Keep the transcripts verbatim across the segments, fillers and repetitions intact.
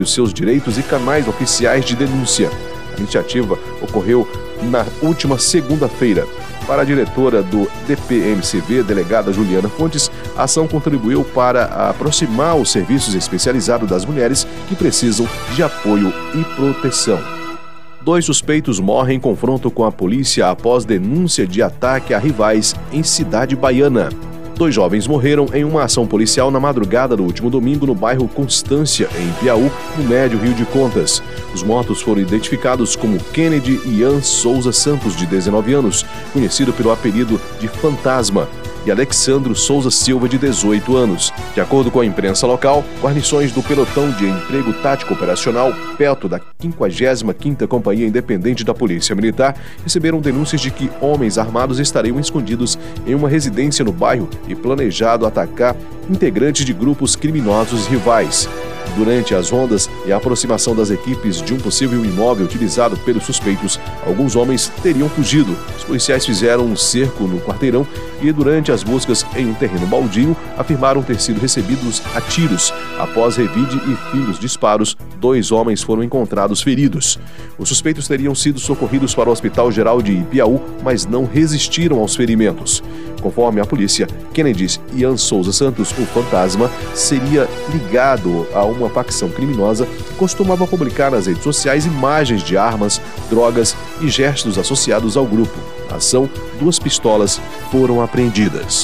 os seus direitos e canais oficiais de denúncia. A iniciativa ocorreu na última segunda-feira. Para a diretora do D P M C V, delegada Juliana Fontes, a ação contribuiu para aproximar os serviços especializados das mulheres que precisam de apoio e proteção. Dois suspeitos morrem em confronto com a polícia após denúncia de ataque a rivais em Cidade Baiana. Dois jovens morreram em uma ação policial na madrugada do último domingo no bairro Constância, em Piauí, no Médio Rio de Contas. Os mortos foram identificados como Kennedy Ian Souza Santos, de dezenove anos, conhecido pelo apelido de Fantasma, e Alexandro Souza Silva, de dezoito anos. De acordo com a imprensa local, guarnições do Pelotão de Emprego Tático Operacional, PETO, da quinquagésima quinta Companhia Independente da Polícia Militar, receberam denúncias de que homens armados estariam escondidos em uma residência no bairro e planejado atacar integrantes de grupos criminosos rivais. Durante as rondas e a aproximação das equipes de um possível imóvel utilizado pelos suspeitos, alguns homens teriam fugido. Os policiais fizeram um cerco no quarteirão e, durante as buscas em um terreno baldio, afirmaram ter sido recebidos a tiros. Após revide e fim dos disparos, dois homens foram encontrados feridos. Os suspeitos teriam sido socorridos para o Hospital Geral de Piauí, mas não resistiram aos ferimentos. Conforme a polícia, Kennedy Ian Souza Santos, o Fantasma, seria ligado a uma facção criminosa que costumava publicar nas redes sociais imagens de armas, drogas e gestos associados ao grupo. Na ação, duas pistolas foram apreendidas.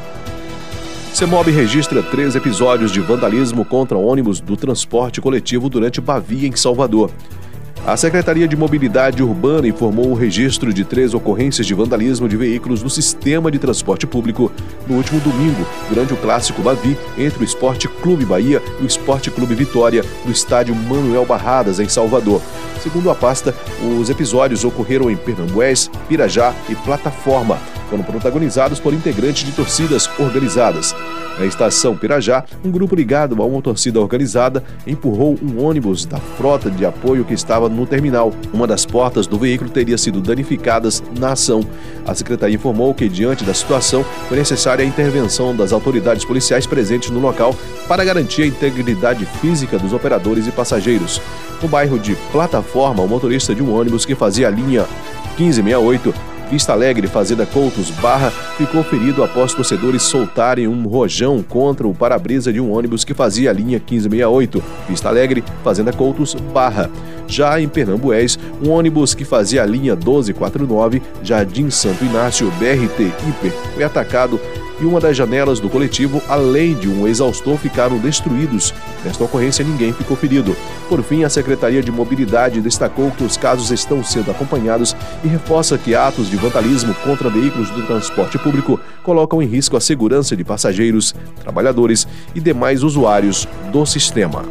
CEMOB registra três episódios de vandalismo contra ônibus do transporte coletivo durante Bavi, em Salvador. A Secretaria de Mobilidade Urbana informou o registro de três ocorrências de vandalismo de veículos no sistema de transporte público no último domingo, durante o clássico Bavi entre o Esporte Clube Bahia e o Esporte Clube Vitória, no estádio Manuel Barradas, em Salvador. Segundo a pasta, os episódios ocorreram em Pernambués, Pirajá e Plataforma. Foram protagonizados por integrantes de torcidas organizadas. Na estação Pirajá, um grupo ligado a uma torcida organizada empurrou um ônibus da frota de apoio que estava no terminal. Uma das portas do veículo teria sido danificadas na ação. A secretaria informou que, diante da situação, foi necessária a intervenção das autoridades policiais presentes no local para garantir a integridade física dos operadores e passageiros. No bairro de Plataforma, o motorista de um ônibus que fazia a linha quinze sessenta e oito Vista Alegre, Fazenda Coutos, Barra, ficou ferido após torcedores soltarem um rojão contra o para-brisa de um ônibus que fazia a linha quinze sessenta e oito, Vista Alegre, Fazenda Coutos, Barra. Já em Pernambués, um ônibus que fazia a linha doze quarenta e nove, Jardim Santo Inácio, B R T Hiper, foi atacado e uma das janelas do coletivo, além de um exaustor, ficaram destruídos. Nesta ocorrência, ninguém ficou ferido. Por fim, a Secretaria de Mobilidade destacou que os casos estão sendo acompanhados e reforça que atos de vandalismo contra veículos do transporte público colocam em risco a segurança de passageiros, trabalhadores e demais usuários do sistema.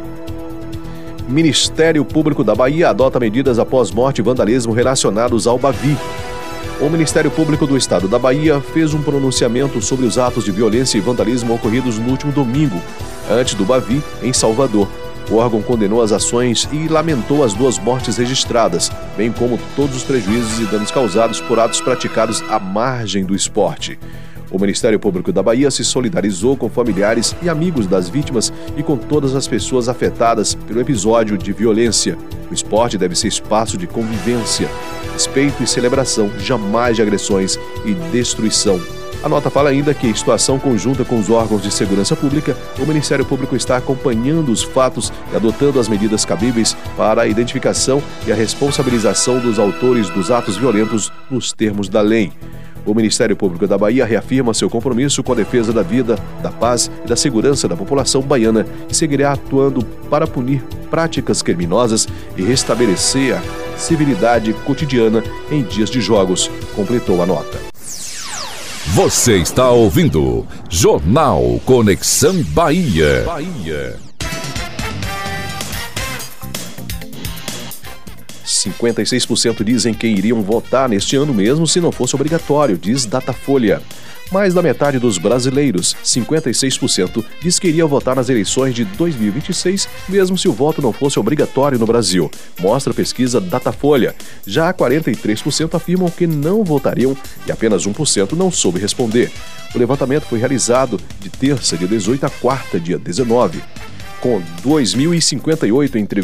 Ministério Público da Bahia adota medidas após morte e vandalismo relacionados ao Bavi. O Ministério Público do Estado da Bahia fez um pronunciamento sobre os atos de violência e vandalismo ocorridos no último domingo, antes do Bavi, em Salvador. O órgão condenou as ações e lamentou as duas mortes registradas, bem como todos os prejuízos e danos causados por atos praticados à margem do esporte. O Ministério Público da Bahia se solidarizou com familiares e amigos das vítimas e com todas as pessoas afetadas pelo episódio de violência. O esporte deve ser espaço de convivência, respeito e celebração, jamais de agressões e destruição. A nota fala ainda que, em situação conjunta com os órgãos de segurança pública, o Ministério Público está acompanhando os fatos e adotando as medidas cabíveis para a identificação e a responsabilização dos autores dos atos violentos nos termos da lei. O Ministério Público da Bahia reafirma seu compromisso com a defesa da vida, da paz e da segurança da população baiana e seguirá atuando para punir práticas criminosas e restabelecer a civilidade cotidiana em dias de jogos, completou a nota. Você está ouvindo Jornal Conexão Bahia. Bahia. cinquenta e seis por cento dizem que iriam votar neste ano mesmo se não fosse obrigatório, diz Datafolha. Mais da metade dos brasileiros, cinquenta e seis por cento, diz que iria votar nas eleições de dois mil e vinte e seis, mesmo se o voto não fosse obrigatório no Brasil, mostra a pesquisa Datafolha. Já quarenta e três por cento afirmam que não votariam e apenas um por cento não soube responder. O levantamento foi realizado de terça, dia dezoito, a quarta, dia dezenove. com dois mil e cinquenta e oito